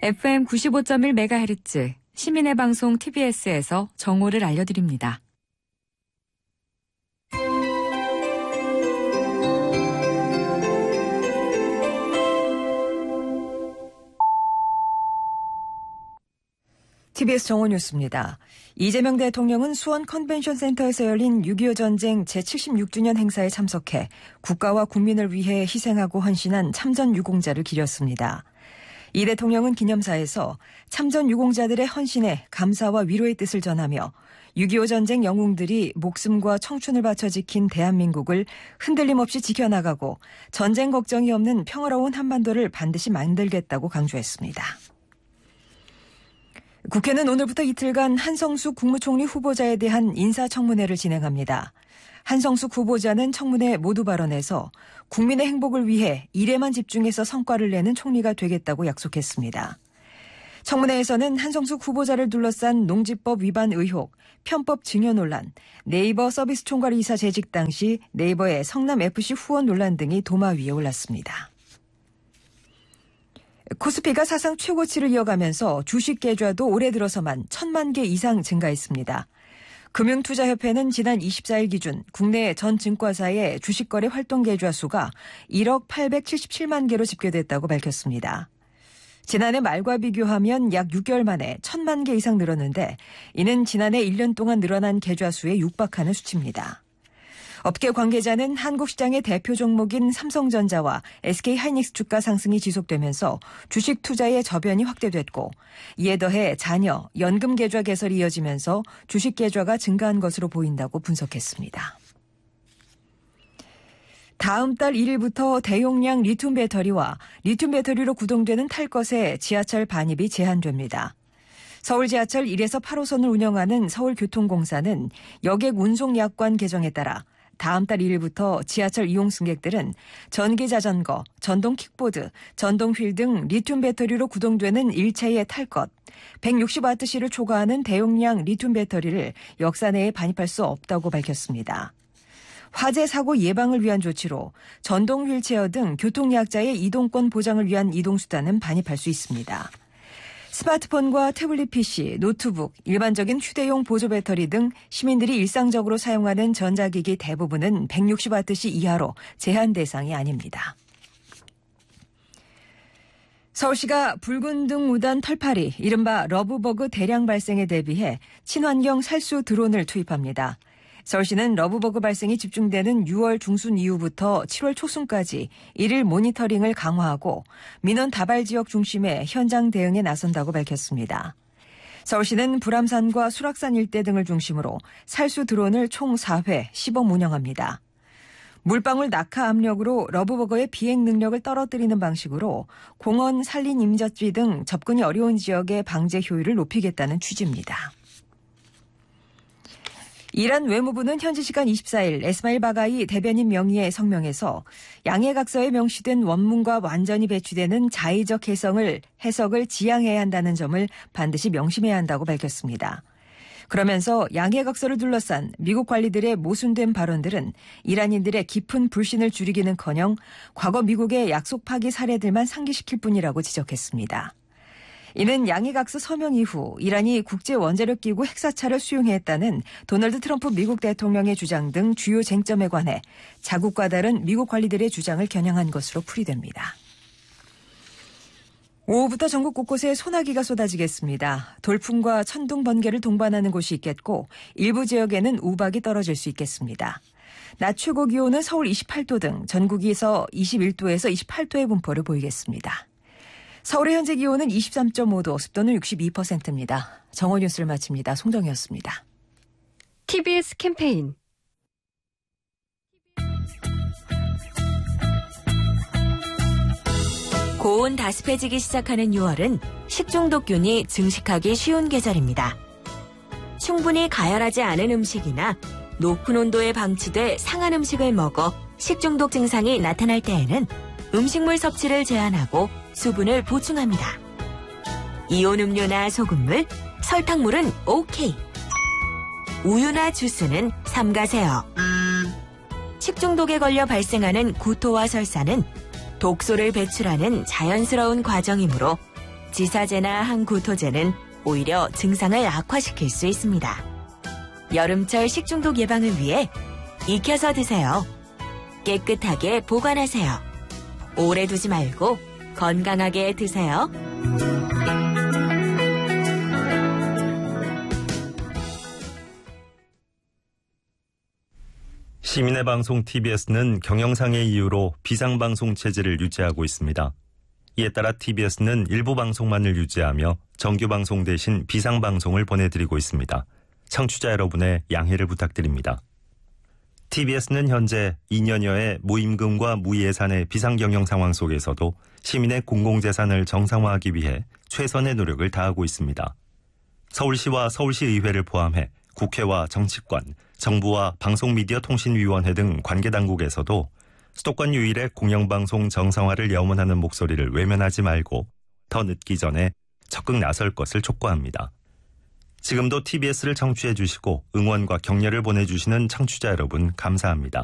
FM 95.1MHz 시민의 방송 TBS에서 정오를 알려드립니다. TBS 정오 뉴스입니다. 이재명 대통령은 수원 컨벤션 센터에서 열린 6.25 전쟁 제76주년 행사에 참석해 국가와 국민을 위해 희생하고 헌신한 참전 유공자를 기렸습니다. 이 대통령은 기념사에서 참전 유공자들의 헌신에 감사와 위로의 뜻을 전하며 6.25 전쟁 영웅들이 목숨과 청춘을 바쳐 지킨 대한민국을 흔들림 없이 지켜나가고 전쟁 걱정이 없는 평화로운 한반도를 반드시 만들겠다고 강조했습니다. 국회는 오늘부터 이틀간 한성숙 국무총리 후보자에 대한 인사청문회를 진행합니다. 한성숙 후보자는 청문회 모두 발언에서 국민의 행복을 위해 일에만 집중해서 성과를 내는 총리가 되겠다고 약속했습니다. 청문회에서는 한성숙 후보자를 둘러싼 농지법 위반 의혹, 편법 증여 논란, 네이버 서비스 총괄 이사 재직 당시 네이버의 성남FC 후원 논란 등이 도마 위에 올랐습니다. 코스피가 사상 최고치를 이어가면서 주식 계좌도 올해 들어서만 1,000만 개 이상 증가했습니다. 금융투자협회는 지난 24일 기준 국내 전 증권사의 주식거래 활동 계좌 수가 1억 877만 개로 집계됐다고 밝혔습니다. 지난해 말과 비교하면 약 6개월 만에 1,000만 개 이상 늘었는데 이는 지난해 1년 동안 늘어난 계좌 수에 육박하는 수치입니다. 업계 관계자는 한국 시장의 대표 종목인 삼성전자와 SK하이닉스 주가 상승이 지속되면서 주식 투자의 저변이 확대됐고 이에 더해 자녀, 연금 계좌 개설이 이어지면서 주식 계좌가 증가한 것으로 보인다고 분석했습니다. 다음 달 1일부터 대용량 리튬 배터리와 리튬 배터리로 구동되는 탈 것의 지하철 반입이 제한됩니다. 서울 지하철 1에서 8호선을 운영하는 서울교통공사는 여객 운송약관 개정에 따라 다음 달 1일부터 지하철 이용 승객들은 전기자전거, 전동 킥보드, 전동 휠 등 리튬 배터리로 구동되는 일체의 탈 것, 160W시를 초과하는 대용량 리튬 배터리를 역사 내에 반입할 수 없다고 밝혔습니다. 화재 사고 예방을 위한 조치로 전동 휠체어 등 교통약자의 이동권 보장을 위한 이동수단은 반입할 수 있습니다. 스마트폰과 태블릿 PC, 노트북, 일반적인 휴대용 보조 배터리 등 시민들이 일상적으로 사용하는 전자기기 대부분은 160W시 이하로 제한 대상이 아닙니다. 서울시가 붉은 등 무단 털파리, 이른바 러브버그 대량 발생에 대비해 친환경 살수 드론을 투입합니다. 서울시는 러브버그 발생이 집중되는 6월 중순 이후부터 7월 초순까지 1일 모니터링을 강화하고 민원 다발 지역 중심의 현장 대응에 나선다고 밝혔습니다. 서울시는 불암산과 수락산 일대 등을 중심으로 살수 드론을 총 4회 시범 운영합니다. 물방울 낙하 압력으로 러브버거의 비행 능력을 떨어뜨리는 방식으로 공원, 산린 임자지 등 접근이 어려운 지역의 방제 효율을 높이겠다는 취지입니다. 이란 외무부는 현지 시간 24일 에스마일 바가이 대변인 명의의 성명에서 양해각서에 명시된 원문과 완전히 배치되는 자의적 해석을 지양해야 한다는 점을 반드시 명심해야 한다고 밝혔습니다. 그러면서 양해각서를 둘러싼 미국 관리들의 모순된 발언들은 이란인들의 깊은 불신을 줄이기는커녕 과거 미국의 약속 파기 사례들만 상기시킬 뿐이라고 지적했습니다. 이는 양해각서 서명 이후 이란이 국제원자력기구 핵사찰을 수용했다는 도널드 트럼프 미국 대통령의 주장 등 주요 쟁점에 관해 자국과 다른 미국 관리들의 주장을 겨냥한 것으로 풀이됩니다. 오후부터 전국 곳곳에 소나기가 쏟아지겠습니다. 돌풍과 천둥, 번개를 동반하는 곳이 있겠고 일부 지역에는 우박이 떨어질 수 있겠습니다. 낮 최고 기온은 서울 28도 등 전국에서 21도에서 28도의 분포를 보이겠습니다. 서울의 현재 기온은 23.5도, 습도는 62%입니다. 정오 뉴스를 마칩니다. 송정이었습니다. TBS 캠페인 고온 다습해지기 시작하는 6월은 식중독균이 증식하기 쉬운 계절입니다. 충분히 가열하지 않은 음식이나 높은 온도에 방치돼 상한 음식을 먹어 식중독 증상이 나타날 때에는 음식물 섭취를 제한하고 수분을 보충합니다. 이온 음료나 소금물, 설탕물은 오케이. 우유나 주스는 삼가세요. 식중독에 걸려 발생하는 구토와 설사는 독소를 배출하는 자연스러운 과정이므로 지사제나 항구토제는 오히려 증상을 악화시킬 수 있습니다. 여름철 식중독 예방을 위해 익혀서 드세요. 깨끗하게 보관하세요. 오래 두지 말고 건강하게 드세요. 시민의 방송 TBS는 경영상의 이유로 비상방송 체제를 유지하고 있습니다. 이에 따라 TBS는 일부 방송만을 유지하며 정규방송 대신 비상방송을 보내드리고 있습니다. 청취자 여러분의 양해를 부탁드립니다. TBS는 현재 2년여의 무임금과 무예산의 비상경영 상황 속에서도 시민의 공공재산을 정상화하기 위해 최선의 노력을 다하고 있습니다. 서울시와 서울시의회를 포함해 국회와 정치권, 정부와 방송미디어통신위원회 등 관계당국에서도 수도권 유일의 공영방송 정상화를 염원하는 목소리를 외면하지 말고 더 늦기 전에 적극 나설 것을 촉구합니다. 지금도 TBS를 청취해 주시고 응원과 격려를 보내주시는 청취자 여러분 감사합니다.